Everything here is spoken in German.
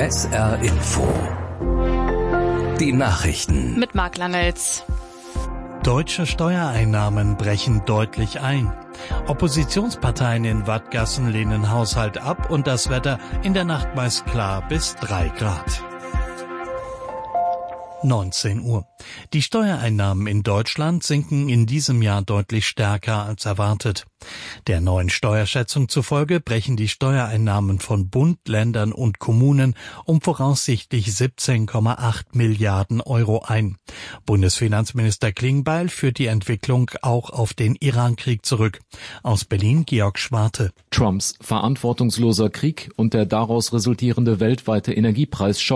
SR Info. Die Nachrichten. Mit Marc Langels. Deutsche Steuereinnahmen brechen deutlich ein. Oppositionsparteien in Wattgassen lehnen Haushalt ab und das Wetter in der Nacht meist klar bis 3 Grad. 19 Uhr. Die Steuereinnahmen in Deutschland sinken in diesem Jahr deutlich stärker als erwartet. Der neuen Steuerschätzung zufolge brechen die Steuereinnahmen von Bund, Ländern und Kommunen um voraussichtlich 17,8 Milliarden Euro ein. Bundesfinanzminister Klingbeil führt die Entwicklung auch auf den Irankrieg zurück. Aus Berlin Georg Schwarte. Trumps verantwortungsloser Krieg und der daraus resultierende weltweite Energiepreis